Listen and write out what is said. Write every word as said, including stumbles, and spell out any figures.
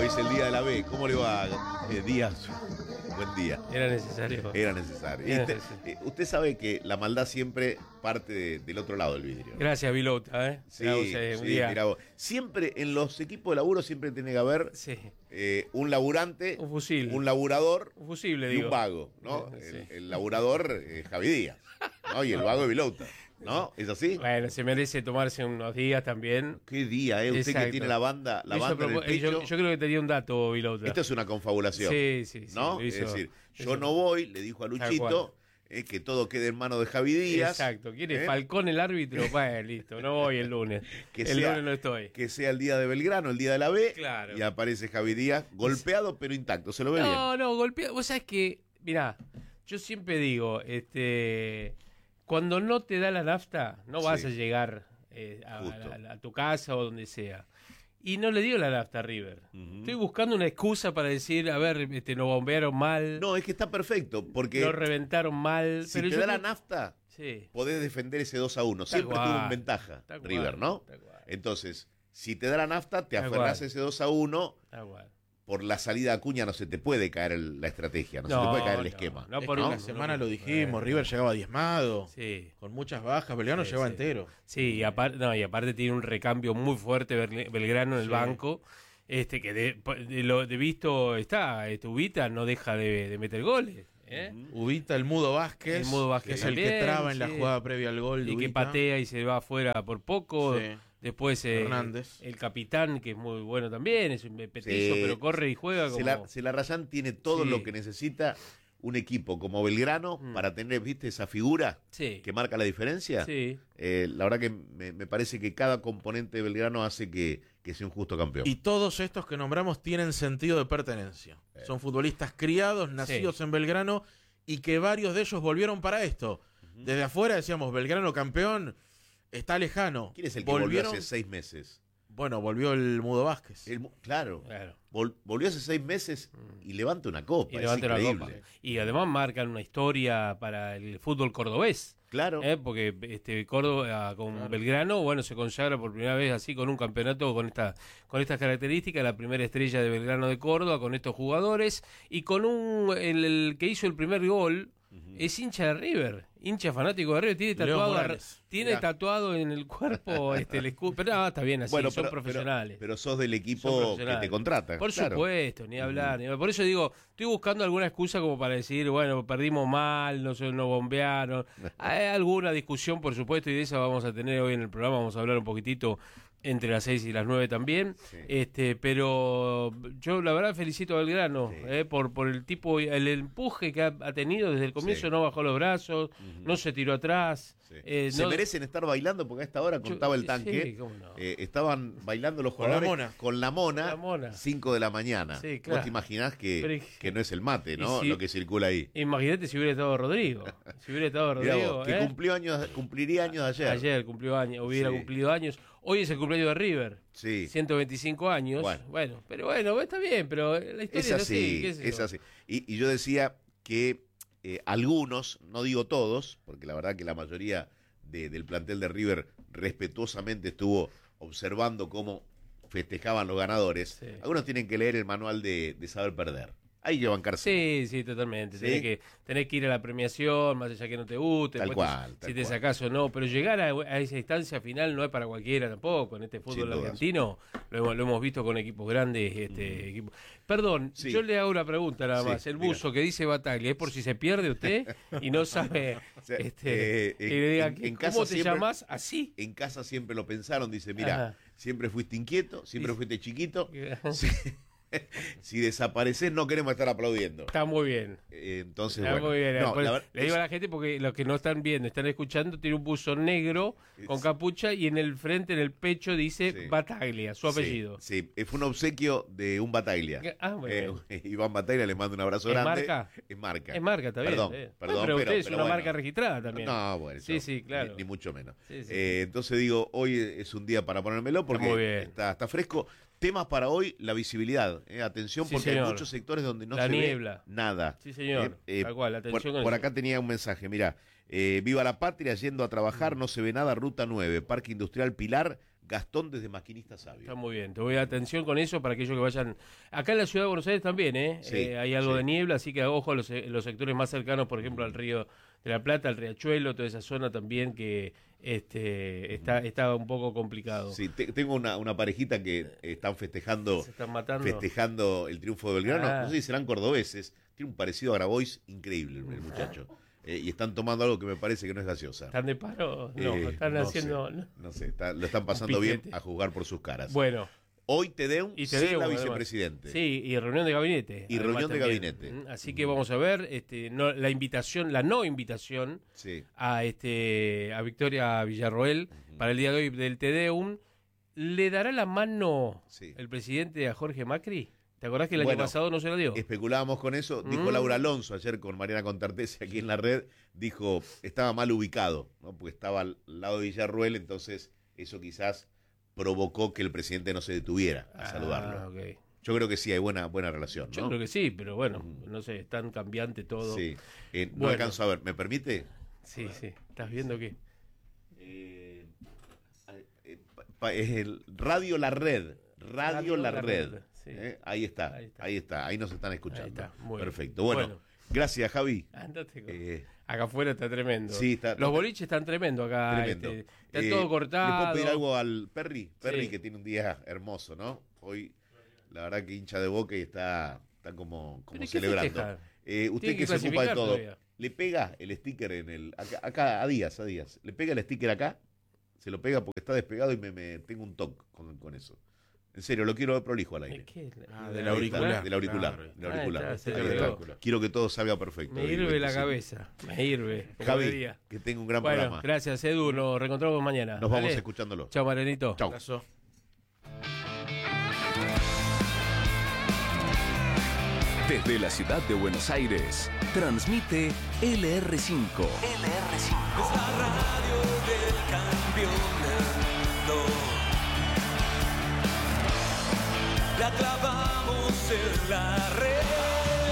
Hoy es el día de la B. ¿Cómo le va, eh, Díaz? Buen día. Era necesario. Era necesario. Era Usted, necesario. eh, usted sabe que la maldad siempre parte de- del otro lado del vidrio. Gracias, Vilota, ¿eh? Sí, Mirá vos, eh, un sí, día. mirá vos. Siempre en los equipos de laburo siempre tiene que haber Sí. eh, un laburante, Un fusil. un laburador Un fusible, y digo. un vago, ¿no? Sí. El, el laburador es Javi Díaz, ¿no? Y el vago es Vilota, ¿no? ¿Es así? Bueno, se merece tomarse unos días también. Qué día, ¿eh? Usted Exacto. que tiene la banda, la Lo hizo banda a en el propós- yo, pecho. yo creo que tenía un dato, Vilota. Esto es una confabulación. Sí, sí, sí, ¿no? lo hizo. Es decir, yo Eso- no voy, le dijo a Tal Luchito eh, que todo quede en manos de Javi Díaz. Exacto. ¿Quiere ¿eh? Falcón el árbitro? Bueno, listo. No voy el lunes. Que el sea, lunes no estoy. que sea el día de Belgrano, el día de la B. Claro. Y aparece Javi Díaz, golpeado pero intacto. Se lo ve bien. No, no, golpeado. Vos sabés que, mirá, yo siempre digo, este, cuando no te da la nafta, no vas Sí. a llegar eh, a, Justo. a- a tu casa o donde sea. Y no le dio la nafta a River. Ujú. Estoy buscando una excusa para decir, a ver, este, nos bombearon mal, No, es que está perfecto, porque nos reventaron mal. si pero te yo da la creo- nafta, Sí. podés defender ese dos a uno. Tal Siempre cual. estuvo en ventaja Tal cual, River, ¿no? tal cual. Entonces, si te da la nafta, te Tal aferrás cual. a ese dos a uno. Ah, bueno. Por la salida de Acuña no se te puede caer el- la estrategia, no, se No, te puede caer el no, esquema. no Es por que una una semana no, lo dijimos, eh, River llegaba diezmado, Sí. con muchas bajas, Belgrano Sí, llegaba sí. entero. Sí, y aparte, no, y aparte tiene un recambio muy fuerte Berle- Belgrano en el Sí. banco. Este que de, de lo de visto está, este Ubita no deja de, de meter goles, ¿eh? Ubita, el Mudo Vázquez, El Mudo Vázquez que es el que también, traba en la sí. jugada previa al gol de Y que Ubita. patea y se va afuera por poco. Sí. Después eh, Hernández. el capitán, que es muy bueno también, es un petizo, Sí. pero corre y juega como... Cela- Celarrayán tiene todo Sí. lo que necesita un equipo como Belgrano Mm. para tener, viste, esa figura Sí. que marca la diferencia. Sí. Eh, la verdad que me, me parece que cada componente de Belgrano hace que, que sea un justo campeón. Y todos estos que nombramos tienen sentido de pertenencia. Son futbolistas criados, nacidos en Belgrano, y que varios de ellos volvieron para esto. Desde afuera decíamos, Belgrano campeón, está lejano. ¿Quién es el que Volvieron- volvió hace seis meses? Bueno, volvió el Mudo Vázquez. El mu- claro, Claro. Vol- volvió hace seis meses y levanta una copa. Y es levanta la increíble. copa. Y además marcan una historia para el fútbol cordobés. Claro. ¿eh? Porque este Córdoba con Claro. Belgrano, bueno, se consagra por primera vez así con un campeonato con esta con estas características, la primera estrella de Belgrano de Córdoba con estos jugadores y con un el, el que hizo el primer gol es hincha de River, hincha fanático de River, tiene Leo tatuado Morales. tiene Mirá. tatuado en el cuerpo este el escudo, pero no, está bien así, Bueno, son pero, profesionales. Pero, pero sos del Son equipo que profesionales. te contrata. Por claro. supuesto, ni hablar. ni hablar. Por eso digo, estoy buscando alguna excusa como para decir, bueno, perdimos mal, no se nos bombearon. Hay alguna discusión, por supuesto, y de esa vamos a tener hoy en el programa. Vamos a hablar un poquitito entre las seis y las nueve también. Sí. Este, pero yo la verdad felicito a Belgrano Sí. eh, por, por el tipo, el empuje que ha, ha tenido desde el comienzo. Sí. No bajó los brazos, no se tiró atrás. Sí. eh, Se no- merecen estar bailando porque a esta hora contaba el sí, tanque. cómo no. eh, estaban bailando los Con la jugadores mona. con la mona, Con la mona. cinco de la mañana. Sí, claro. Vos te imaginás que, Pero es- que no es el mate, ¿no? y si- Lo que circula ahí. Imagínate si hubiera estado Rodrigo. Si hubiera estado Mirá Rodrigo. vos, que ¿eh? cumplió años, cumpliría años ayer. Ayer cumplió años, hubiera Sí. cumplido años. Hoy es el cumpleaños de River. Sí. ciento veinticinco años. Bueno. Bueno, pero bueno, está bien, pero la historia Es es así. así, qué sé es yo. así. Y, y yo decía que eh, algunos, no digo todos, porque la verdad que la mayoría de- del plantel de River respetuosamente estuvo observando cómo festejaban los ganadores. Sí. Algunos tienen que leer el manual de, de saber perder. Ahí llevan cárcel. Sí, sí, totalmente. ¿Sí? Tenés, que, tenés que ir a la premiación, más allá que no te guste. Tal después cual, te- tal si te cual. sacás o no. Pero llegar a, a esa instancia final no es para cualquiera tampoco. En este Sin fútbol dudas. argentino lo hemos, lo hemos visto con equipos grandes. Este, equipos. Perdón, Sí. yo le hago una pregunta nada Sí, más. El diga. buzo que dice Bataglia, ¿es por si se pierde usted y no sabe O sea, este, eh, que en- le diga, en- en ¿cómo casa te siempre- llamás así? En casa siempre lo pensaron, dice, mira, Ajá. siempre fuiste inquieto, siempre Sí. fuiste chiquito. Si, si desapareces no queremos estar aplaudiendo. Está muy bien. Eh, Entonces, Está bueno. muy bien. No, Pues, la ver- le digo es- a la gente porque los que no están viendo, están escuchando, tiene un buzo negro con Es- capucha y en el frente, en el pecho, dice Sí. Bataglia, su apellido. Sí, sí, eh, fue un obsequio de un Bataglia. Ah, muy bien. Eh, Iván Bataglia, le mando un abrazo ¿Es grande. marca? Es marca. Es marca, está bien. Perdón, está bien. perdón, Ah, pero, pero, usted es pero una bueno. marca registrada también. No, bueno, Sí, eso, sí, claro. Ni, ni mucho menos. Sí, sí. Eh, entonces digo, hoy es un día para ponérmelo porque Está muy bien. está, está fresco. Temas para hoy, la visibilidad. eh, atención, Sí, porque hay señor. muchos sectores donde no La se niebla. ve nada. Sí, señor. Tal cual, atención por, con por eso. acá tenía un mensaje, mira, eh, viva la patria, yendo a trabajar, no se ve nada, ruta nueve, Parque Industrial Pilar, Gastón desde Maquinista Sabio. Está muy bien, te voy a atención con eso para aquellos que vayan. Acá en la ciudad de Buenos Aires también, ¿eh? Sí, eh hay algo sí. de niebla, así que ojo a los, los sectores más cercanos, por ejemplo, al río de la Plata, al Riachuelo, toda esa zona también que este está, está un poco complicado. Sí, te, tengo una, una parejita que están festejando Se están matando. festejando el triunfo de Belgrano. Ah. No sé si serán cordobeses. Tiene un parecido a Grabois increíble el, el muchacho. Eh, y están tomando algo que me parece que no es gaseosa. ¿Están de paro? No, Eh, están no haciendo... sé, no. no sé, está- lo están pasando bien piquete. a jugar por sus caras. Bueno, Hoy Tedeum y sin Tedeum, la además. vicepresidente. Sí, y reunión de gabinete. Y además, reunión de también. gabinete. Mm, Así que vamos a ver este, no, la invitación, la no invitación Sí. a este a Victoria Villarroel para el día de hoy del Tedeum. ¿Le dará la mano Sí. el presidente a Jorge Macri? ¿Te acordás que el año Bueno, pasado no se la dio? Especulábamos con eso. Dijo Mm. Laura Alonso ayer con Mariana Contartese aquí en la red. Dijo, estaba mal ubicado, ¿no? Porque estaba al lado de Villarruel, entonces eso quizás provocó que el presidente no se detuviera a Ah, saludarlo. ok. Yo creo que sí, hay buena, buena relación, ¿no? Yo creo que sí, pero bueno, no sé, es tan cambiante todo. Sí. Eh, no Bueno. alcanzo a ver. ¿Me permite? sí, sí. ¿Estás viendo qué? Eh, eh, pa- pa- es el Radio La Red. Radio, Radio La, La Red. Red, sí. Eh, Ahí está, Ahí está. ahí está, ahí nos están escuchando. Ahí está, muy bien. Perfecto. Bueno, Bueno. gracias, Javi. Andate con- Eh, Acá afuera está tremendo. Sí, está- Los boliches están tremendo acá. Tremendo. este, está Eh, todo ¿Le cortado. puedo pedir algo al Perry? Perry Sí. que tiene un día hermoso, ¿no? Hoy, la verdad que hincha de Boca y está, está como, como ¿Pero qué celebrando. festejar? Eh, usted Tiene que, que se ocupa de clasificar todo, todavía. le pega el sticker en el. Acá, acá, a Díaz, a Díaz. Le pega el sticker acá, se lo pega porque está despegado y me, me tengo un toque con, con eso. En serio, lo quiero ver prolijo al aire. ¿Qué? Ah, ¿De del la auricular. Del auricular. Claro. Del auricular. Ah, está, se Ahí le está. pegó. Quiero que todo salga perfecto. Me el hirve la veinticinco. cabeza. Me hirve. como Javi, diría. que tenga un gran Bueno, programa. gracias, Edu. Nos reencontramos mañana. Nos vamos Dale. escuchándolo. Chao, Marianito. Chau. Abrazo. Desde la ciudad de Buenos Aires, transmite L R cinco. L R cinco. Es la radio del campeonato. La clavamos en la red.